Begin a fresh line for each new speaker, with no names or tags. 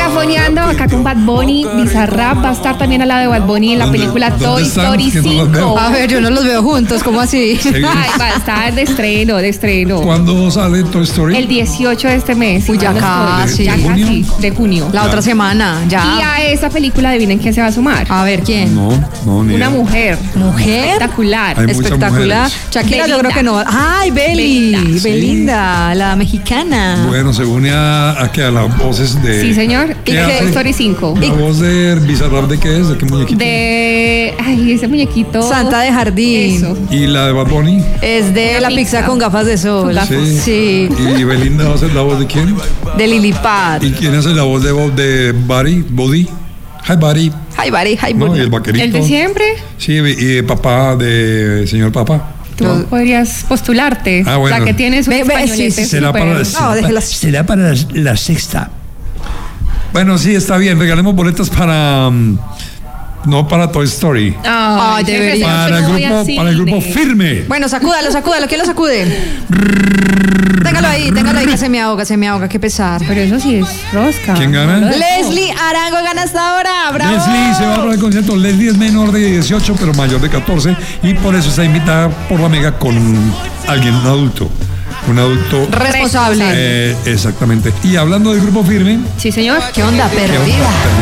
Cafoneando acá con Bad Bunny. Bizarrap va a estar también al lado de Bad Bunny en la película Toy Story 5.
A ver, yo no los veo juntos, ¿cómo así?
Ay, va a estar de estreno.
¿Cuándo sale Toy Story?
El 18 de este mes.
Uy, ya casi.
Ya casi, de junio.
La otra semana, ya.
Y a esa película, adivinen quién se va a sumar.
A ver, ¿quién?
No, ni
Una
idea.
mujer.
¿Mujer?
Espectacular.
Hay muchas
Espectacular.
mujeres.
Shakira, yo
Belinda.
creo que no. ¡Ay, Beli!
Belinda.
Belinda, la mexicana.
Bueno, se une a las voces de...
Sí, señor.
¿Qué
¿Y
hace?
Toy Story 5.
¿La voz de Bizarrap de qué es? ¿De qué muñequito?
Ay, ese muñequito.
Santa de Jardín.
Eso.
¿Y la de Bad Bunny?
Es de
Una
la
pizza.
pizza con gafas de sol.
Sí.
Sí.
¿Y Belinda va a hacer la voz de quién?
De Lilipad.
¿Y quién hace la voz de Buddy? Hi, Buddy.
Hi, Bari, hi,
¿No?
Buddy.
Y el vaquerito.
¿El de siempre?
Sí, y papá de señor papá.
Tú podrías postularte.
Ah, bueno.
O sea, que tienes un
Ve,
españolete
sí,
será
súper-
para-
No, déjelas.
Será para la sexta.
Bueno, sí, está bien. Regalemos boletas para... no para Toy Story.
Ay,
jefe,
debería.
Para el grupo Firme.
Bueno, sacúdalo. ¿Quién lo sacude? Téngalo ahí, que se me ahoga, qué pesar.
Pero eso sí es rosca.
¿Quién gana?
Leslie Arango gana hasta ahora, bravo.
Leslie se va para el concierto. Leslie es menor de 18, pero mayor de 14. Y por eso está invitada por la Mega con alguien, un adulto.
Responsable.
Exactamente. Y hablando del grupo Firme,
Sí, señor.
¿Qué onda, perdida?